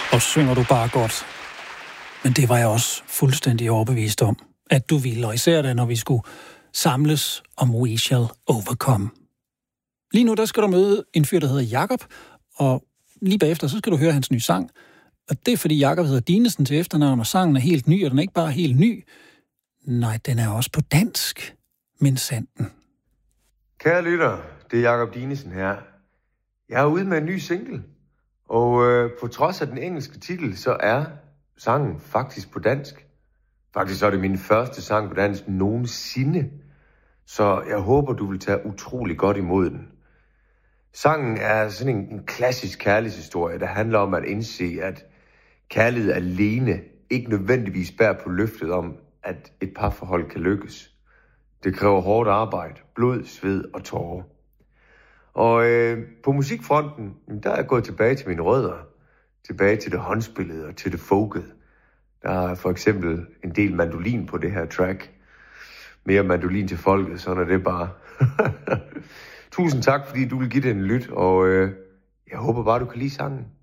Og synger du bare godt. Men det var jeg også fuldstændig overbevist om, at du ville, og især da, når vi skulle samles om We Shall Overcome. Lige nu, der skal du møde en fyr, der hedder Jakob, og lige bagefter, så skal du høre hans nye sang. Og det er, fordi Jakob hedder Dinesen til efternavn, og sangen er helt ny, og den er ikke bare helt ny. Nej, den er også på dansk, men sanden. Kære lytter, det er Jakob Dinesen her. Jeg er ude med en ny single, og på trods af den engelske titel, så er sangen faktisk på dansk. Faktisk så er det min første sang på dansk nogensinde, så jeg håber, du vil tage utrolig godt imod den. Sangen er sådan en klassisk kærlighedshistorie, der handler om at indse, at kærlighed alene ikke nødvendigvis bærer på løftet om, at et parforhold kan lykkes. Det kræver hårdt arbejde, blod, sved og tårer. Og på musikfronten, der er jeg gået tilbage til mine rødder. Tilbage til det håndspillede og til det folket. Der er for eksempel en del mandolin på det her track. Mere mandolin til folket, sådan er det bare. Tusind tak, fordi du vil give det en lyt, og jeg håber bare, du kan lide sangen.